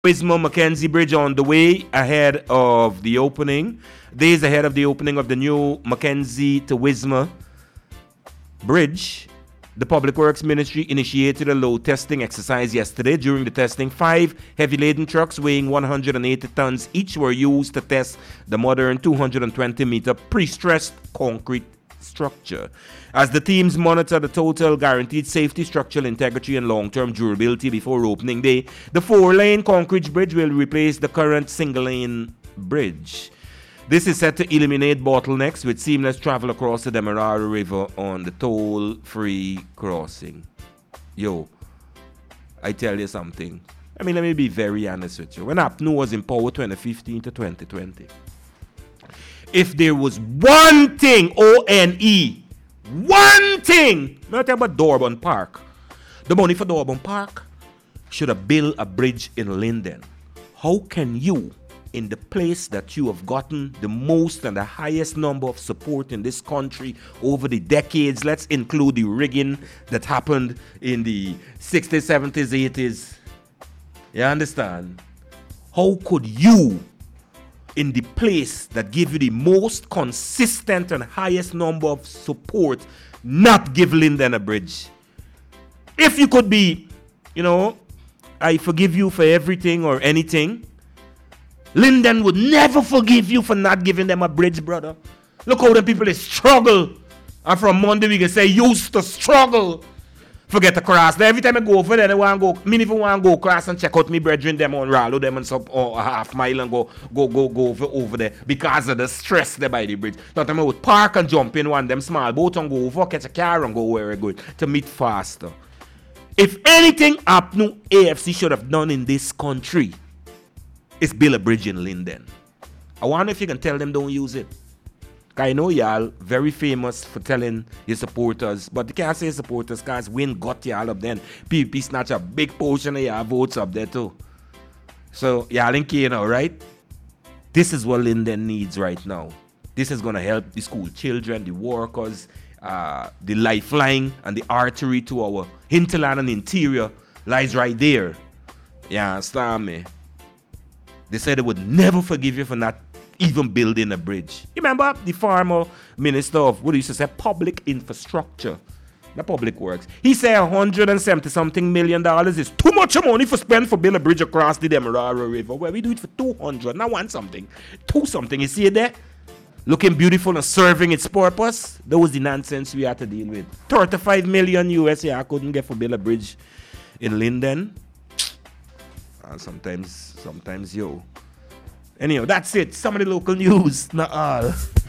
Wisma Mackenzie Bridge on the way ahead of the opening. Days ahead of the opening of the new Mackenzie to Wisma Bridge, the Public Works Ministry initiated a load testing exercise yesterday. During the testing, 5 heavy-laden trucks weighing 180 tons each were used to test the modern 220-meter pre-stressed concrete structure. As the teams monitor the total guaranteed safety, structural integrity, and long-term durability before opening day, the 4-lane concrete bridge will replace the current single-lane bridge. This is set to eliminate bottlenecks with seamless travel across the Demerara River on the toll-free crossing. Yo, I tell you something. Let me be very honest with you. When APNU was in power 2015 to 2020, if there was one thing, O-N-E, one thing, I'm not talking about Dorban Park. The money for Dorban Park should have built a bridge in Linden. How can you, in the place that you have gotten the most and the highest number of support in this country over the decades, let's include the rigging that happened in the 60s, 70s, 80s. You understand? How could you, in the place that give you the most consistent and highest number of support, not give Linden a bridge? If you could be, I forgive you for everything or anything, Linden would never forgive you for not giving them a bridge, brother. Look how the people they struggle. And from Monday we can say used to struggle. Forget the cross. Every time I go over there, I want to go. Me even want to go cross and check out me brethren them on Rallo them and sub or a half mile and go over there because of the stress there by the bridge. Not I would park and jump in one of them small boat and go over, catch a car and go where we're going to meet faster. If anything APNU AFC should have done in this country, it's build a bridge in Linden. I wonder if you can tell them don't use it. I know y'all very famous for telling your supporters, but you can't say supporters because Win got y'all up then. PPP snatch a big portion of y'all votes up there too. So y'all in care now, right? This is what Linden needs right now. This is going to help the school children, the workers, the lifeline and the artery to our hinterland and interior lies right there. You understand me? They said they would never forgive you for not even building a bridge. You remember the former minister of what he used to say, public infrastructure, the public works. He said $170-something million is too much money for spend for build a bridge across the Demerara River. Well, we do it for 200, not 1-something, 2-something. You see it there? Looking beautiful and serving its purpose. That was the nonsense we had to deal with. 35 million US, I couldn't get for build a bridge in Linden. Sometimes, yo. Anyhow, that's it. Some of the local news, not all.